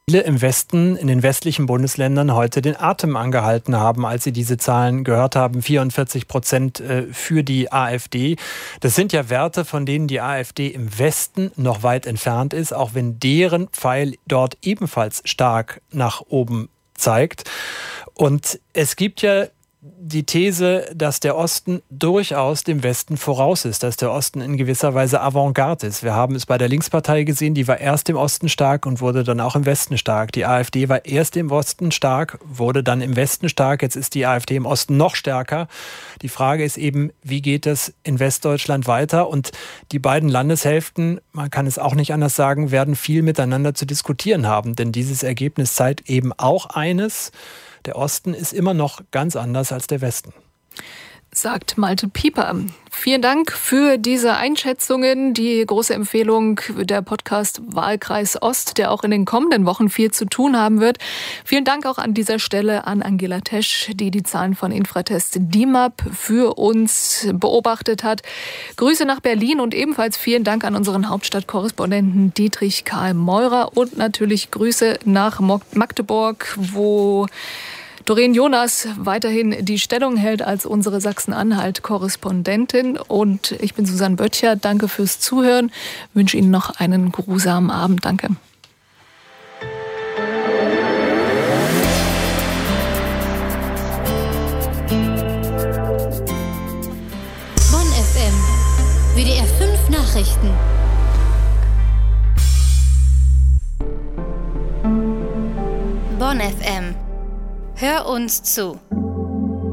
Viele im Westen, in den westlichen Bundesländern heute den Atem angehalten haben, als sie diese Zahlen gehört haben. 44% für die AfD. Das sind ja Werte, von denen die AfD im Westen noch weit entfernt ist, auch wenn deren Pfeil dort ebenfalls stark nach oben zeigt. Und es gibt ja die These, dass der Osten durchaus dem Westen voraus ist, dass der Osten in gewisser Weise Avantgarde ist. Wir haben es bei der Linkspartei gesehen, die war erst im Osten stark und wurde dann auch im Westen stark. Die AfD war erst im Osten stark, wurde dann im Westen stark. Jetzt ist die AfD im Osten noch stärker. Die Frage ist eben, wie geht es in Westdeutschland weiter? Und die beiden Landeshälften, man kann es auch nicht anders sagen, werden viel miteinander zu diskutieren haben. Denn dieses Ergebnis zeigt eben auch eines: Der Osten ist immer noch ganz anders als der Westen. Sagt Malte Pieper. Vielen Dank für diese Einschätzungen. Die große Empfehlung der Podcast Wahlkreis Ost, der auch in den kommenden Wochen viel zu tun haben wird. Vielen Dank auch an dieser Stelle an Angela Tesch, die die Zahlen von Infratest DIMAP für uns beobachtet hat. Grüße nach Berlin und ebenfalls vielen Dank an unseren Hauptstadtkorrespondenten Dietrich Karl Meurer und natürlich Grüße nach Magdeburg, wo Doreen Jonas weiterhin die Stellung hält als unsere Sachsen-Anhalt-Korrespondentin. Und ich bin Susanne Böttcher. Danke fürs Zuhören. Wünsche Ihnen noch einen geruhsamen Abend. Danke. Bonn FM. WDR 5 Nachrichten. Bonn FM. Hör uns zu.